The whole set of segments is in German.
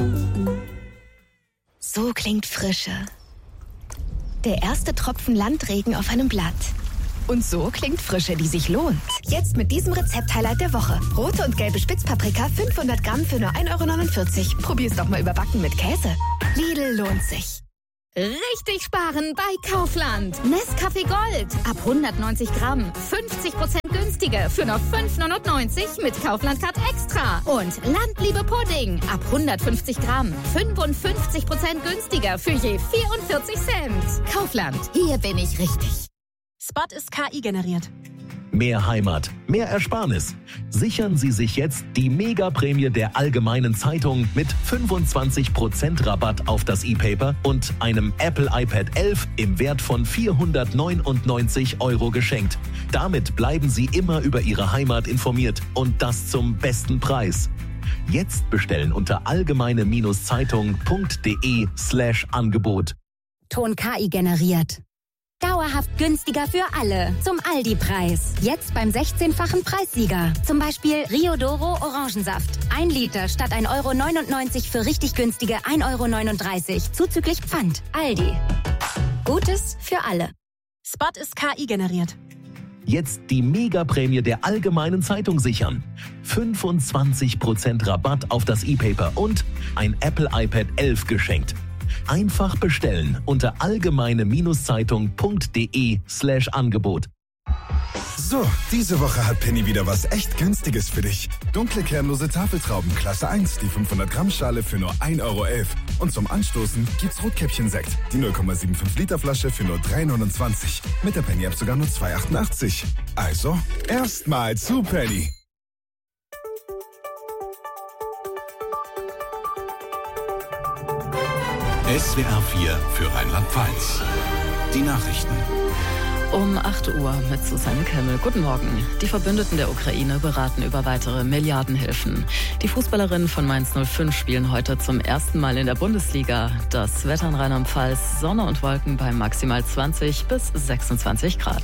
So klingt Frische. Der erste Tropfen Landregen auf einem Blatt. Und so klingt Frische, die sich lohnt. Jetzt mit diesem Rezept-Highlight der Woche. Rote und gelbe Spitzpaprika, 500 Gramm für nur 1,49 €. Probier's doch mal überbacken mit Käse. Lidl lohnt sich. Richtig sparen bei Kaufland. Nescafé Gold. Ab 190 Gramm. 50% günstiger für nur 5,99 € mit Kaufland-Card Extra. Und Landliebe Pudding. Ab 150 Gramm. 55% günstiger für je 44 Cent. Kaufland. Hier bin ich richtig. Spot ist KI generiert. Mehr Heimat, mehr Ersparnis. Sichern Sie sich jetzt die Mega-Prämie der Allgemeinen Zeitung mit 25% Rabatt auf das E-Paper und einem Apple iPad 11 im Wert von 499 € geschenkt. Damit bleiben Sie immer über Ihre Heimat informiert und das zum besten Preis. Jetzt bestellen unter allgemeine-zeitung.de/Angebot. Ton KI generiert. Dauerhaft günstiger für alle. Zum Aldi-Preis. Jetzt beim 16-fachen Preissieger. Zum Beispiel Rio Doro Orangensaft. 1 Liter statt 1,99 € für richtig günstige 1,39 € zuzüglich Pfand. Aldi. Gutes für alle. Spot ist KI generiert. Jetzt die Mega-Prämie der Allgemeinen Zeitung sichern. 25% Rabatt auf das E-Paper und ein Apple iPad 11 geschenkt. Einfach bestellen unter allgemeine-zeitung.de/Angebot. So, diese Woche hat Penny wieder was echt Günstiges für dich. Dunkle, kernlose Tafeltrauben Klasse 1, die 500-Gramm-Schale für nur 1,11 €. Und zum Anstoßen gibt's Rotkäppchen-Sekt, die 0,75 Liter Flasche für nur 3,29 €. Mit der Penny-App sogar nur 2,88 €. Also, erstmal zu Penny. SWR 4 für Rheinland-Pfalz. Die Nachrichten. Um 8 Uhr mit Susanne Kemmel. Guten Morgen. Die Verbündeten der Ukraine beraten über weitere Milliardenhilfen. Die Fußballerinnen von Mainz 05 spielen heute zum ersten Mal in der Bundesliga. Das Wetter in Rheinland-Pfalz, Sonne und Wolken bei maximal 20 bis 26 Grad.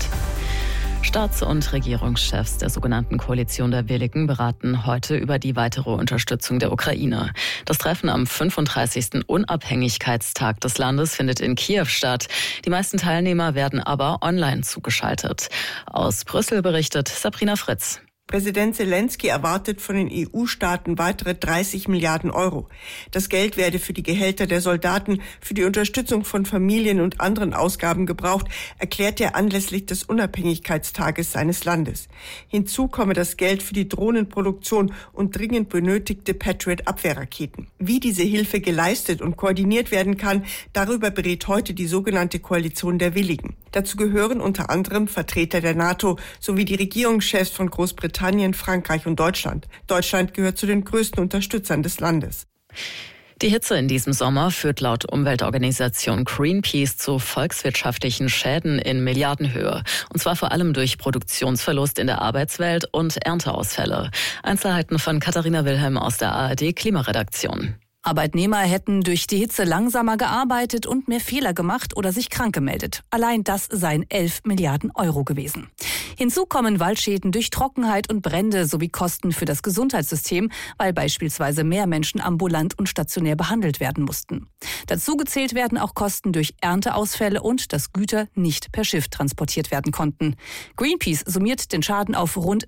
Staats- und Regierungschefs der sogenannten Koalition der Willigen beraten heute über die weitere Unterstützung der Ukraine. Das Treffen am 35. Unabhängigkeitstag des Landes findet in Kiew statt. Die meisten Teilnehmer werden aber online zugeschaltet. Aus Brüssel berichtet Sabrina Fritz. Präsident Zelensky erwartet von den EU-Staaten weitere 30 Milliarden €. Das Geld werde für die Gehälter der Soldaten, für die Unterstützung von Familien und anderen Ausgaben gebraucht, erklärt er anlässlich des Unabhängigkeitstages seines Landes. Hinzu komme das Geld für die Drohnenproduktion und dringend benötigte Patriot-Abwehrraketen. Wie diese Hilfe geleistet und koordiniert werden kann, darüber berät heute die sogenannte Koalition der Willigen. Dazu gehören unter anderem Vertreter der NATO sowie die Regierungschefs von Großbritannien, Frankreich und Deutschland. Deutschland gehört zu den größten Unterstützern des Landes. Die Hitze in diesem Sommer führt laut Umweltorganisation Greenpeace zu volkswirtschaftlichen Schäden in Milliardenhöhe. Und zwar vor allem durch Produktionsverlust in der Arbeitswelt und Ernteausfälle. Einzelheiten von Katharina Wilhelm aus der ARD Klimaredaktion. Arbeitnehmer hätten durch die Hitze langsamer gearbeitet und mehr Fehler gemacht oder sich krank gemeldet. Allein das seien 11 Milliarden € gewesen. Hinzu kommen Waldschäden durch Trockenheit und Brände sowie Kosten für das Gesundheitssystem, weil beispielsweise mehr Menschen ambulant und stationär behandelt werden mussten. Dazu gezählt werden auch Kosten durch Ernteausfälle und dass Güter nicht per Schiff transportiert werden konnten. Greenpeace summiert den Schaden auf rund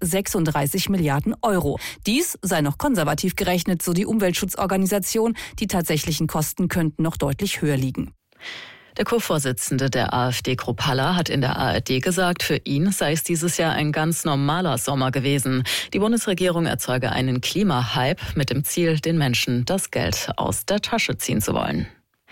36 Milliarden €. Dies sei noch konservativ gerechnet, so die Umweltschutzorganisation. Die tatsächlichen Kosten könnten noch deutlich höher liegen. Der Co-Vorsitzende der AfD, Kruppalla, hat in der ARD gesagt, für ihn sei es dieses Jahr ein ganz normaler Sommer gewesen. Die Bundesregierung erzeuge einen Klimahype mit dem Ziel, den Menschen das Geld aus der Tasche ziehen zu wollen.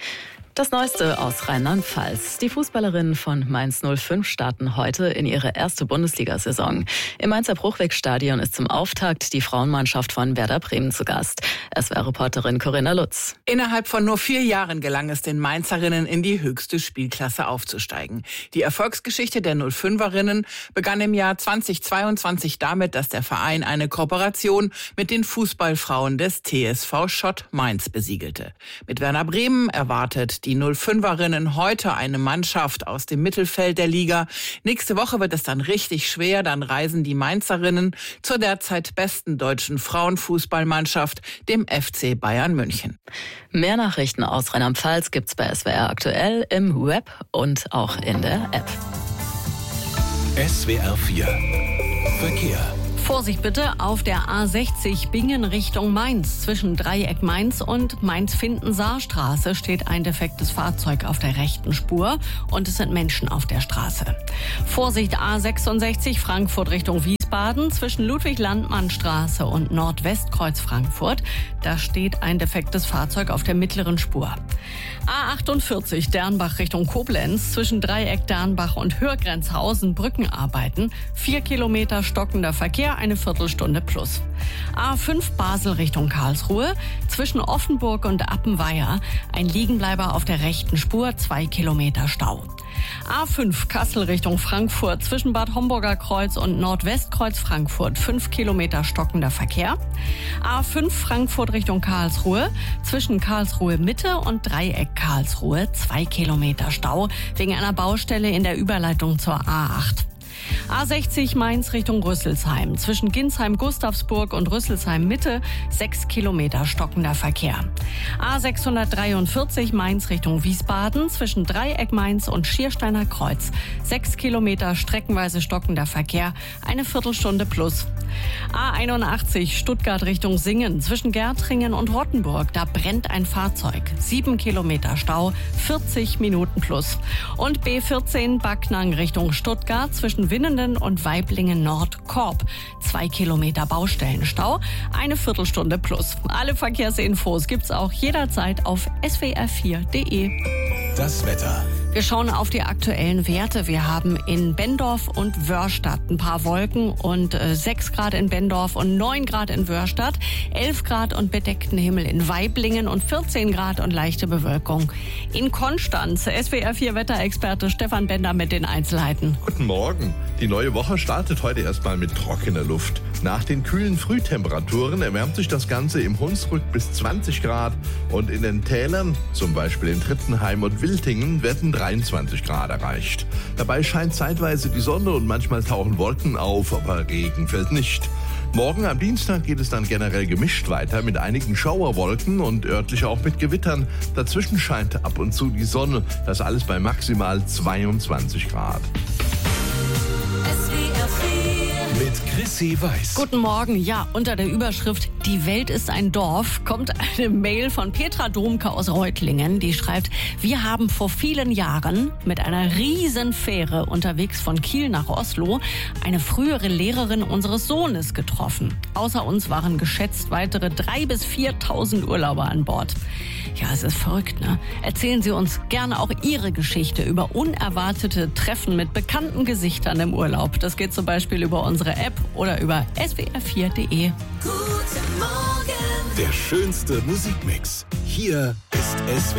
Das Neueste aus Rheinland-Pfalz. Die Fußballerinnen von Mainz 05 starten heute in ihre erste Bundesliga-Saison. Im Mainzer Bruchwegstadion ist zum Auftakt die Frauenmannschaft von Werder Bremen zu Gast. SWR-Reporterin Corinna Lutz. Innerhalb von nur 4 Jahren gelang es den Mainzerinnen, in die höchste Spielklasse aufzusteigen. Die Erfolgsgeschichte der 05erinnen begann im Jahr 2022 damit, dass der Verein eine Kooperation mit den Fußballfrauen des TSV Schott Mainz besiegelte. Mit Werder Bremen erwartet Die 05erinnen heute eine Mannschaft aus dem Mittelfeld der Liga. Nächste Woche wird es dann richtig schwer. Dann reisen die Mainzerinnen zur derzeit besten deutschen Frauenfußballmannschaft, dem FC Bayern München. Mehr Nachrichten aus Rheinland-Pfalz gibt's bei SWR aktuell im Web und auch in der App. SWR 4 Verkehr. Vorsicht bitte auf der A60 Bingen Richtung Mainz. Zwischen Dreieck Mainz und Mainz-Findensaarstraße steht ein defektes Fahrzeug auf der rechten Spur und es sind Menschen auf der Straße. Vorsicht A66 Frankfurt Richtung Wiesbaden. Zwischen Ludwig-Landmann-Straße und Nordwestkreuz Frankfurt. Da steht ein defektes Fahrzeug auf der mittleren Spur. A48 Dernbach Richtung Koblenz. Zwischen Dreieck Dernbach und Hürgrenzhausen Brückenarbeiten. 4 Kilometer stockender Verkehr, eine Viertelstunde plus. A5 Basel Richtung Karlsruhe. Zwischen Offenburg und Appenweier ein Liegenbleiber auf der rechten Spur, 2 Kilometer Stau. A5 Kassel Richtung Frankfurt. Zwischen Bad Homburger Kreuz und Nordwestkreuz Frankfurt 5 Kilometer stockender Verkehr. A5 Frankfurt Richtung Karlsruhe. Zwischen Karlsruhe Mitte und Dreieck Karlsruhe 2 Kilometer Stau wegen einer Baustelle in der Überleitung zur A8. A60 Mainz Richtung Rüsselsheim. Zwischen Ginsheim-Gustavsburg und Rüsselsheim-Mitte 6 Kilometer stockender Verkehr. A643 Mainz Richtung Wiesbaden. Zwischen Dreieck Mainz und Schiersteiner Kreuz 6 Kilometer streckenweise stockender Verkehr, eine Viertelstunde plus. A81 Stuttgart Richtung Singen. Zwischen Gärtringen und Rottenburg, da brennt ein Fahrzeug. 7 Kilometer Stau, 40 Minuten plus. Und B14 Backnang Richtung Stuttgart. Zwischen Winnenden und Weiblingen Nord Korb. 2 Kilometer Baustellenstau, eine Viertelstunde plus. Alle Verkehrsinfos gibt's auch jederzeit auf swr4.de. Das Wetter. Wir schauen auf die aktuellen Werte. Wir haben in Benndorf und Wörstadt ein paar Wolken und 6 Grad in Benndorf und 9 Grad in Wörstadt, 11 Grad und bedeckten Himmel in Waiblingen und 14 Grad und leichte Bewölkung in Konstanz. SWR 4 Wetterexperte Stefan Bender mit den Einzelheiten. Guten Morgen. Die neue Woche startet heute erstmal mit trockener Luft. Nach den kühlen Frühtemperaturen erwärmt sich das Ganze im Hunsrück bis 20 Grad und in den Tälern, zum Beispiel in Trittenheim und Wiltingen, werden 23 Grad erreicht. Dabei scheint zeitweise die Sonne und manchmal tauchen Wolken auf, aber Regen fällt nicht. Morgen am Dienstag geht es dann generell gemischt weiter mit einigen Schauerwolken und örtlich auch mit Gewittern. Dazwischen scheint ab und zu die Sonne, das alles bei maximal 22 Grad. Mit Chrissy Weiß. Guten Morgen. Ja, unter der Überschrift "Die Welt ist ein Dorf" kommt eine Mail von Petra Domke aus Reutlingen, die schreibt: Wir haben vor vielen Jahren mit einer riesen Fähre unterwegs von Kiel nach Oslo eine frühere Lehrerin unseres Sohnes getroffen. Außer uns waren geschätzt weitere 3.000 bis 4.000 Urlauber an Bord. Ja, es ist verrückt, ne? Erzählen Sie uns gerne auch Ihre Geschichte über unerwartete Treffen mit bekannten Gesichtern im Urlaub. Das geht zum Beispiel über unsere App oder über swr4.de. Der schönste Musikmix. Hier ist SWR.